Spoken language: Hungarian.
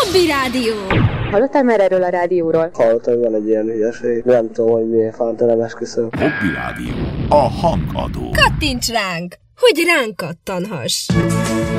Hobby Rádió. Hallottál már erről a rádióról? Hallottam, hogy van egy ilyen hülyeség. Nem tudom, hogy miért fántelem, esküszöm. Hobby Rádió. A hangadó. Kattints ránk, hogy ránk kattanhass.